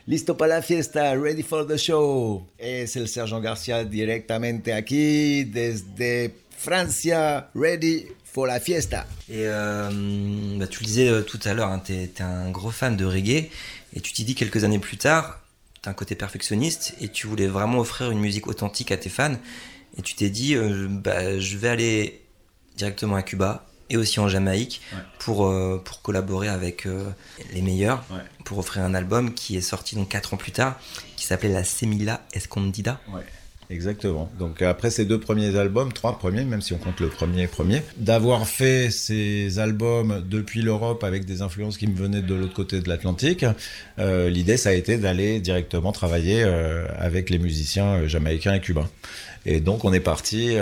Listo para la fiesta, ready for the show. Es el Sergent Garcia directamente aquí desde Francia, ready for la fiesta. Et tu le disais tout à l'heure, hein, t'es un gros fan de reggae, et tu t'y dis quelques années plus tard, t'as un côté perfectionniste, et tu voulais vraiment offrir une musique authentique à tes fans, et tu t'es dit, je vais aller directement à Cuba, et aussi en Jamaïque, pour collaborer avec les meilleurs, pour offrir un album qui est sorti donc 4 ans plus tard, qui s'appelait La Semilla Escondida. Ouais. Exactement. Donc après ces 2 premiers albums, 3 premiers, même si on compte le premier, d'avoir fait ces albums depuis l'Europe avec des influences qui me venaient de l'autre côté de l'Atlantique, l'idée ça a été d'aller directement travailler avec les musiciens jamaïcains et cubains. Et donc on est parti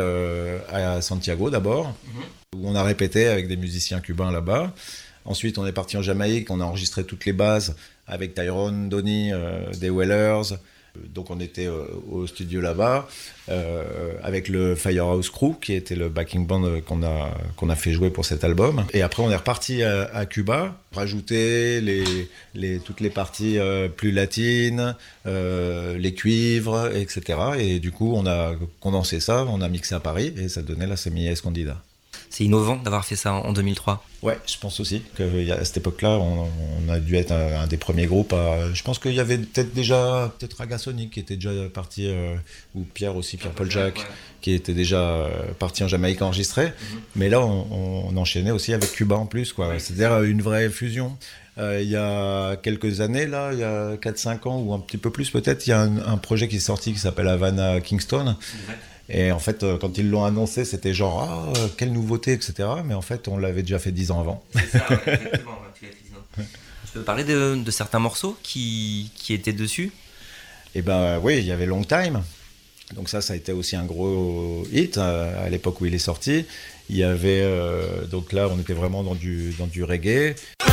à Santiago d'abord, où on a répété avec des musiciens cubains là-bas. Ensuite on est parti en Jamaïque, on a enregistré toutes les bases avec Tyrone, Donny, des Wellers. Donc on était au studio là-bas avec le Firehouse Crew qui était le backing band qu'on a fait jouer pour cet album. Et après on est reparti à Cuba, rajouter toutes les parties plus latines, les cuivres, etc. Et du coup on a condensé ça, on a mixé à Paris et ça donnait La Semilla Escondida. C'est innovant d'avoir fait ça en 2003. Ouais, je pense aussi qu'à cette époque-là, on a dû être un des premiers groupes. Je pense qu'il y avait peut-être Ragasonic qui était déjà parti, ou Pierre-Paul Jacques, qui était déjà parti en Jamaïque enregistré. Mais là, on enchaînait aussi avec Cuba en plus, quoi. C'est-à-dire une vraie fusion. Il y a quelques années, là, il y a 4-5 ans, ou un petit peu plus peut-être, il y a un projet qui est sorti qui s'appelle Havana Kingston. Et en fait, quand ils l'ont annoncé, c'était genre, quelle nouveauté, etc. Mais en fait, on l'avait déjà fait 10 ans avant. C'est ça, exactement. Tu l'as fait 10 ans. Tu peux parler de certains morceaux qui étaient dessus ? Eh ben oui, il y avait Long Time. Donc ça a été aussi un gros hit à l'époque où il est sorti. Il y avait, donc là, on était vraiment dans du reggae.